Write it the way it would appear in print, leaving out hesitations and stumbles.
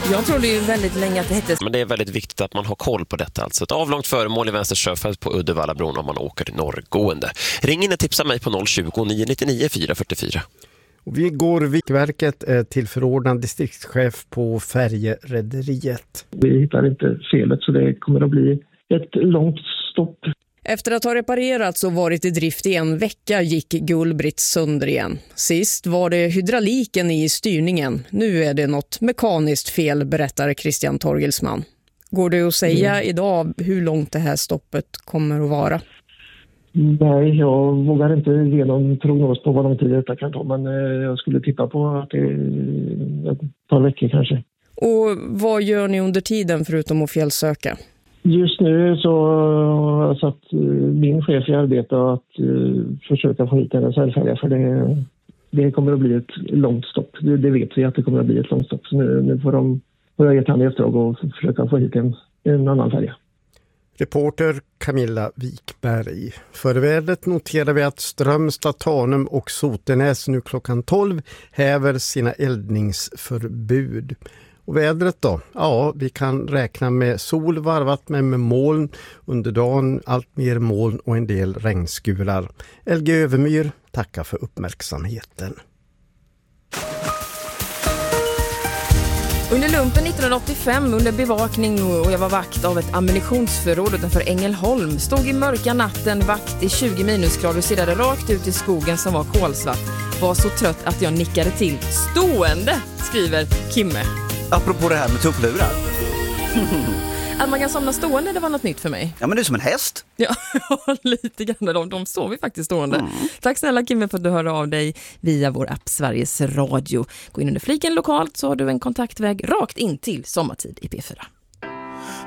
Jag trodde ju väldigt länge att det hette... Men det är väldigt viktigt att man har koll på detta. Alltså ett avlångt föremål i vänster körfält på Uddevallabron om man åker norrgående. Ring in och tipsa mig på 020 999 444. Vi går Vikverket till förordnad distriktschef på färjerederiet. Vi hittar inte felet så det kommer att bli ett långt stopp. Efter att ha reparerats och varit i drift i en vecka gick Gullbritt sönder igen. Sist var det hydrauliken i styrningen. Nu är det något mekaniskt fel, berättar Christian Torgelsman. Går det att säga idag hur långt det här stoppet kommer att vara? Nej, jag vågar inte ge någon prognos på vad lång tid detta kan ta. Men jag skulle tippa på att det är ett par veckor kanske. Och vad gör ni under tiden förutom att fjällsöka? Just nu så har jag satt min chef i arbete att försöka få hit en reservfärja för det kommer att bli ett långt stopp. Det vet vi att det kommer att bli ett långt stopp. Så nu får jag gett han i uppdrag och försöka få hit en annan färja. Reporter Camilla Wikberg. För vädret noterar vi att Strömstad, Tanum och Sotenäs nu klockan 12 häver sina eldningsförbud. Och vädret då? Ja, vi kan räkna med sol varvat med moln. Under dagen allt mer moln och en del regnskurar. LG Övermyr tackar för uppmärksamheten. Under lumpen 1985 under bevakning och jag var vakt av ett ammunitionsförråd utanför Ängelholm. Stod i mörka natten vakt i 20 minusgrader och stirrade rakt ut i skogen som var kolsvart. Var så trött att jag nickade till stående, skriver Kimme. Apropå det här med tupplurar. Att man kan somna stående, det var något nytt för mig. Ja, men det är som en häst. Ja, lite grann. De sover faktiskt stående. Tack snälla Kimme för att du hörde av dig via vår app Sveriges Radio. Gå in under fliken lokalt så har du en kontaktväg rakt in till Sommartid i P4.